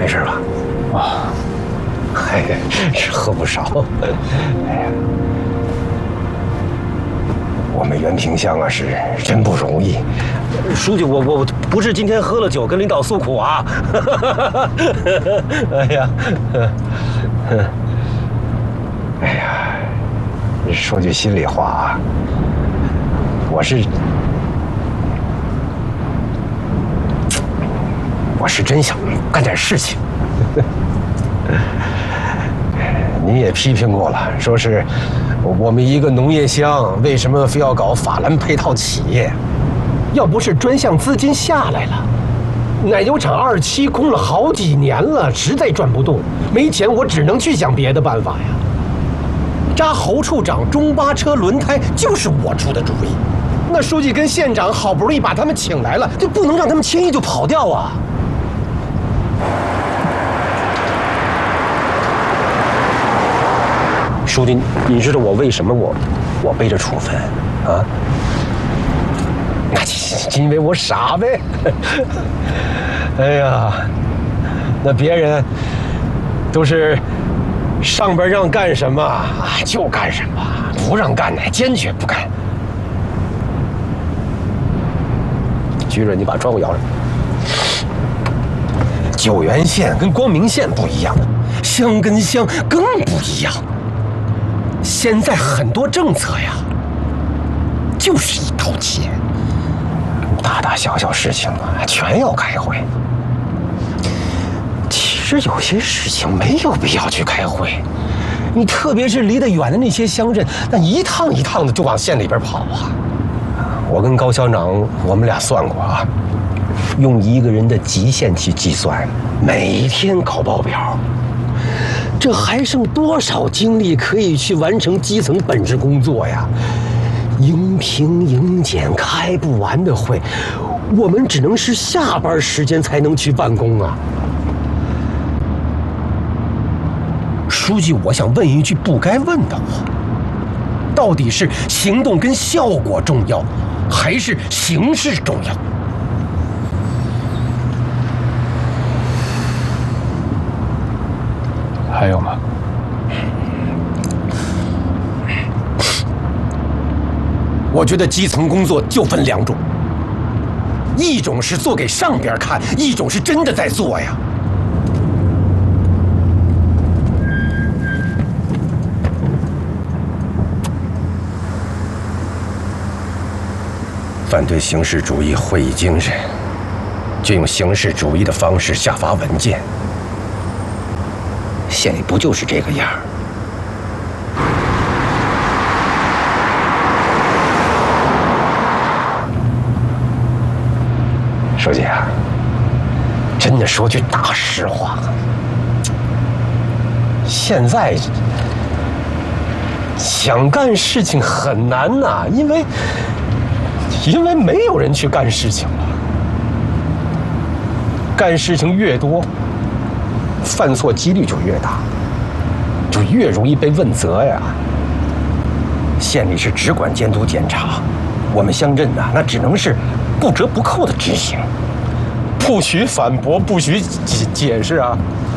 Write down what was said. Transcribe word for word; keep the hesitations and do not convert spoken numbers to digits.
没事吧？ 啊， 哎，是喝不少。哎呀，我们原平乡啊，是真不容易。书记，我我不是今天喝了酒跟领导诉苦啊。哎呀，哎呀，说句心里话啊，我是。 我是真想干点事情。您也批评过了，说是我们一个农业乡，为什么非要搞法兰配套企业？要不是专项资金下来了，奶油厂二期空了好几年了，实在转不动，没钱，我只能去想别的办法呀。扎侯处长中巴车轮胎就是我出的主意，那书记跟县长好不容易把他们请来了，就不能让他们轻易就跑掉啊。 书记，你知道我为什么我我背着处分啊？那因为我傻呗。哎呀，那别人都是上边让干什么就干什么，不让干呢坚决不干。局长，你把窗户摇上。九原县跟光明县不一样，乡跟乡更不一样。 现在很多政策呀，就是一刀切，大大小小事情啊，全要开会。其实有些事情没有必要去开会，你特别是离得远的那些乡镇，那一趟一趟的就往县里边跑啊。我跟高校长，我们俩算过啊，用一个人的极限去计算，每天搞报表。 这还剩多少精力可以去完成基层本职工作呀？应评应检开不完的会，我们只能是下班时间才能去办公啊。书记，我想问一句不该问的话：到底是行动跟效果重要，还是形式重要？ 还有吗？ 我觉得基层工作就分两种，一种是做给上边看，一种是真的在做呀。反对形式主义会议精神，就用形式主义的方式下发文件。 县里不就是这个样儿？书记啊，真的说句大实话，现在想干事情很难呐，因为因为没有人去干事情了，干事情越多。 犯错几率就越大，就越容易被问责呀。县里是只管监督检查，我们乡镇呐，那只能是不折不扣的执行，不许反驳，不许解解释啊。